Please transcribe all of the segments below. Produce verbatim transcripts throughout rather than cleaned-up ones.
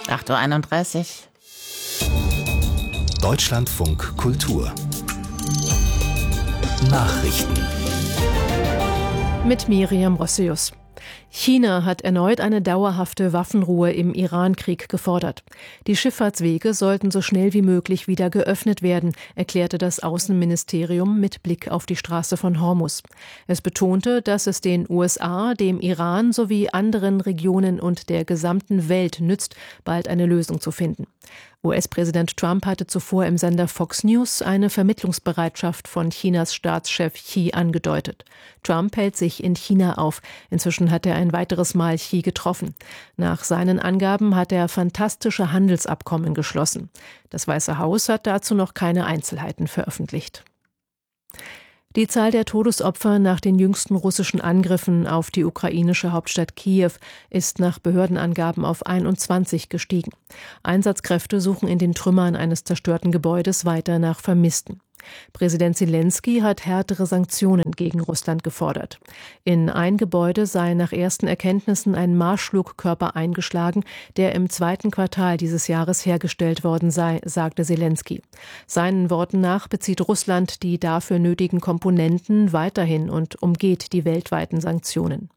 acht Uhr einunddreißig. Deutschlandfunk Kultur Nachrichten mit Miriam Rossius. China hat erneut eine dauerhafte Waffenruhe im Iran-Krieg gefordert. Die Schifffahrtswege sollten so schnell wie möglich wieder geöffnet werden, erklärte das Außenministerium mit Blick auf die Straße von Hormuz. Es betonte, dass es den U S A, dem Iran sowie anderen Regionen und der gesamten Welt nützt, bald eine Lösung zu finden. U S-Präsident Trump hatte zuvor im Sender Fox News eine Vermittlungsbereitschaft von Chinas Staatschef Xi angedeutet. Trump hält sich in China auf. Inzwischen hat er ein weiteres Mal Xi getroffen. Nach seinen Angaben hat er fantastische Handelsabkommen geschlossen. Das Weiße Haus hat dazu noch keine Einzelheiten veröffentlicht. Die Zahl der Todesopfer nach den jüngsten russischen Angriffen auf die ukrainische Hauptstadt Kiew ist nach Behördenangaben auf einundzwanzig gestiegen. Einsatzkräfte suchen in den Trümmern eines zerstörten Gebäudes weiter nach Vermissten. Präsident Selenskyj hat härtere Sanktionen gegen Russland gefordert. In ein Gebäude sei nach ersten Erkenntnissen ein Marschflugkörper eingeschlagen, der im zweiten Quartal dieses Jahres hergestellt worden sei, sagte Selenskyj. Seinen Worten nach bezieht Russland die dafür nötigen Komponenten weiterhin und umgeht die weltweiten Sanktionen.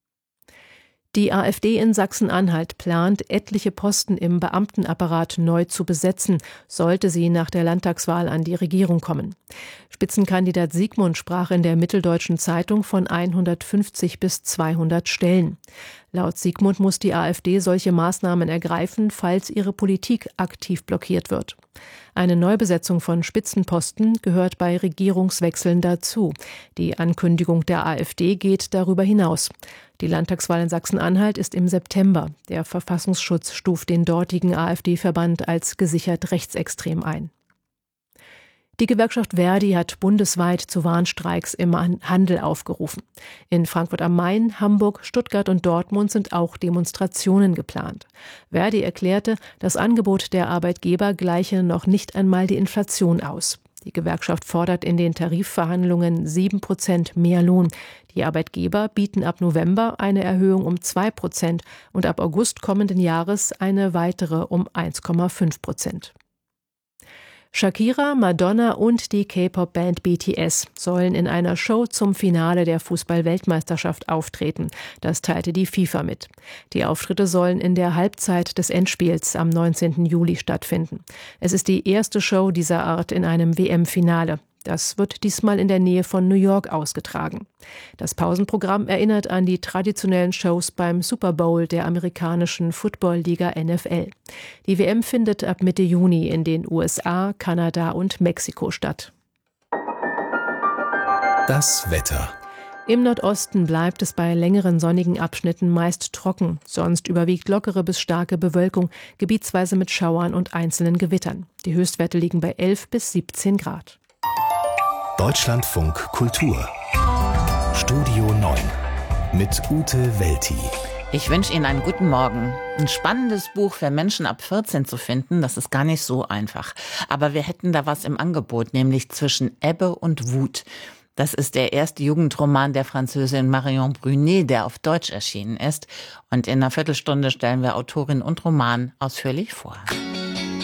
Die AfD in Sachsen-Anhalt plant, etliche Posten im Beamtenapparat neu zu besetzen, sollte sie nach der Landtagswahl an die Regierung kommen. Spitzenkandidat Siegmund sprach in der Mitteldeutschen Zeitung von hundertfünfzig bis zweihundert Stellen. Laut Siegmund muss die AfD solche Maßnahmen ergreifen, falls ihre Politik aktiv blockiert wird. Eine Neubesetzung von Spitzenposten gehört bei Regierungswechseln dazu. Die Ankündigung der AfD geht darüber hinaus. Die Landtagswahl in Sachsen-Anhalt ist im September. Der Verfassungsschutz stuft den dortigen AfD-Verband als gesichert rechtsextrem ein. Die Gewerkschaft Verdi hat bundesweit zu Warnstreiks im Handel aufgerufen. In Frankfurt am Main, Hamburg, Stuttgart und Dortmund sind auch Demonstrationen geplant. Verdi erklärte, das Angebot der Arbeitgeber gleiche noch nicht einmal die Inflation aus. Die Gewerkschaft fordert in den Tarifverhandlungen sieben Prozent mehr Lohn. Die Arbeitgeber bieten ab November eine Erhöhung um zwei Prozent und ab August kommenden Jahres eine weitere um eins Komma fünf Prozent. Shakira, Madonna und die K-Pop-Band B T S sollen in einer Show zum Finale der Fußball-Weltmeisterschaft auftreten. Das teilte die FIFA mit. Die Auftritte sollen in der Halbzeit des Endspiels am neunzehnten Juli stattfinden. Es ist die erste Show dieser Art in einem W M-Finale. Das wird diesmal in der Nähe von New York ausgetragen. Das Pausenprogramm erinnert an die traditionellen Shows beim Super Bowl der amerikanischen Football-Liga N F L. Die W M findet ab Mitte Juni in den U S A, Kanada und Mexiko statt. Das Wetter. Im Nordosten bleibt es bei längeren sonnigen Abschnitten meist trocken. Sonst überwiegt lockere bis starke Bewölkung, gebietsweise mit Schauern und einzelnen Gewittern. Die Höchstwerte liegen bei elf bis siebzehn Grad. Deutschlandfunk Kultur Studio neun mit Ute Welti. Ich wünsche Ihnen einen guten Morgen. Ein spannendes Buch für Menschen ab vierzehn zu finden, das ist gar nicht so einfach. Aber wir hätten da was im Angebot, nämlich Zwischen Ebbe und Wut. Das ist der erste Jugendroman der Französin Marion Brunet, der auf Deutsch erschienen ist. Und in einer Viertelstunde stellen wir Autorin und Roman ausführlich vor.